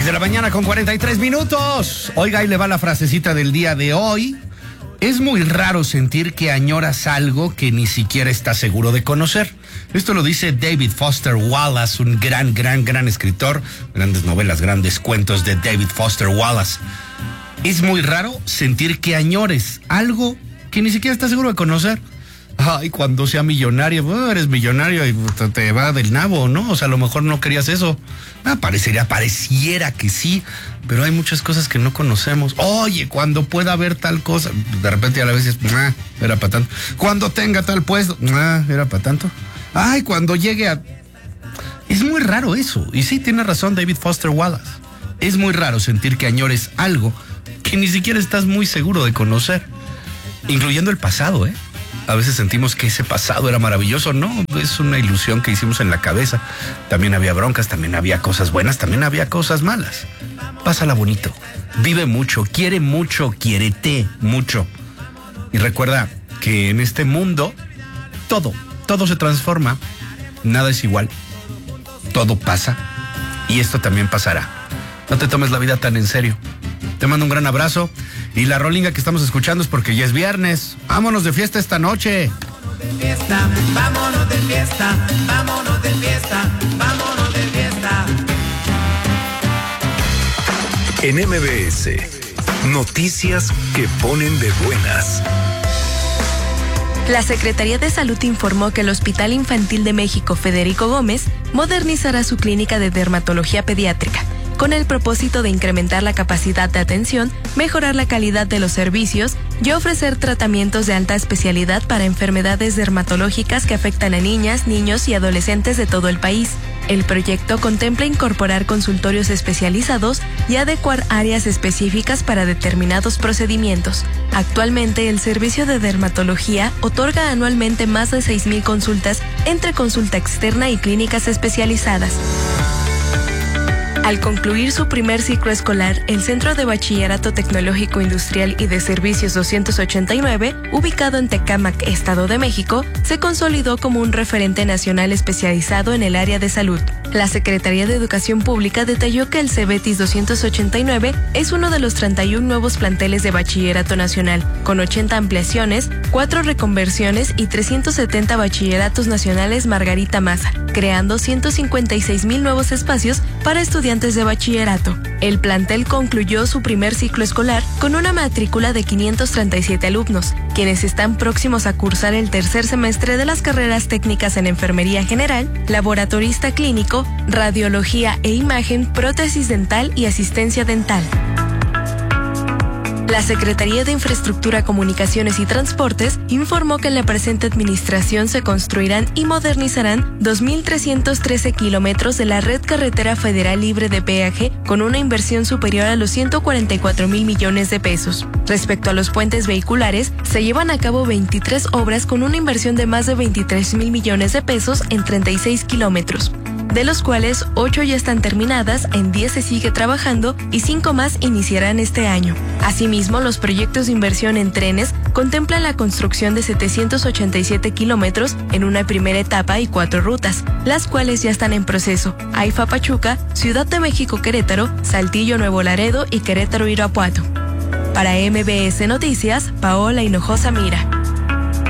6:43 a.m. Oiga, ahí le va la frasecita del día de hoy. Es muy raro sentir que añoras algo que ni siquiera estás seguro de conocer. Esto lo dice David Foster Wallace, un gran escritor. Grandes novelas, grandes cuentos de David Foster Wallace. Es muy raro sentir que añores algo que ni siquiera estás seguro de conocer. Ay, cuando sea millonario, bueno, eres millonario y te va del nabo, ¿no? O sea, a lo mejor no querías eso. Pareciera que sí, pero hay muchas cosas que no conocemos. Oye, cuando pueda haber tal cosa, de repente a la vez es, era para tanto. Cuando tenga tal puesto, era para tanto. Ay, cuando llegue a... Es muy raro eso. Y sí, tiene razón David Foster Wallace. Es muy raro sentir que añores algo que ni siquiera estás muy seguro de conocer. Incluyendo el pasado, ¿eh? A veces sentimos que ese pasado era maravilloso. No, es una ilusión que hicimos en la cabeza. También había broncas, también había cosas buenas, también había cosas malas. Pásala bonito, vive mucho, quiérete mucho. Y recuerda que en este mundo todo se transforma, nada es igual, todo pasa y esto también pasará. No te tomes la vida tan en serio. Te mando un gran abrazo. Y la rolinga que estamos escuchando es porque ya es viernes. Vámonos de fiesta esta noche. Vámonos de fiesta, vámonos de fiesta, vámonos de fiesta. En MBS, noticias que ponen de buenas. La Secretaría de Salud informó que el Hospital Infantil de México Federico Gómez modernizará su clínica de dermatología pediátrica, con el propósito de incrementar la capacidad de atención, mejorar la calidad de los servicios y ofrecer tratamientos de alta especialidad para enfermedades dermatológicas que afectan a niñas, niños y adolescentes de todo el país. El proyecto contempla incorporar consultorios especializados y adecuar áreas específicas para determinados procedimientos. Actualmente, el servicio de dermatología otorga anualmente más de 6,000 consultas entre consulta externa y clínicas especializadas. Al concluir su primer ciclo escolar, el Centro de Bachillerato Tecnológico Industrial y de Servicios 289, ubicado en Tecámac, Estado de México, se consolidó como un referente nacional especializado en el área de salud. La Secretaría de Educación Pública detalló que el CEBETIS 289 es uno de los 31 nuevos planteles de bachillerato nacional, con 80 ampliaciones, 4 reconversiones y 370 bachilleratos nacionales Margarita Maza, creando 156,000 nuevos espacios para estudiantes de bachillerato. El plantel concluyó su primer ciclo escolar con una matrícula de 537 alumnos, quienes están próximos a cursar el tercer semestre de las carreras técnicas en enfermería general, laboratorista clínico, radiología e imagen, prótesis dental y asistencia dental. La Secretaría de Infraestructura, Comunicaciones y Transportes informó que en la presente administración se construirán y modernizarán 2,313 kilómetros de la red carretera federal libre de peaje con una inversión superior a los 144,000 millones de pesos. Respecto a los puentes vehiculares, se llevan a cabo 23 obras con una inversión de más de 23,000 millones de pesos en 36 kilómetros, de los cuales 8 ya están terminadas, en 10 se sigue trabajando y 5 más iniciarán este año. Asimismo, los proyectos de inversión en trenes contemplan la construcción de 787 kilómetros en una primera etapa y 4 rutas, las cuales ya están en proceso: AIFA Pachuca, Ciudad de México Querétaro, Saltillo Nuevo Laredo y Querétaro Irapuato. Para MBS Noticias, Paola Hinojosa Mira.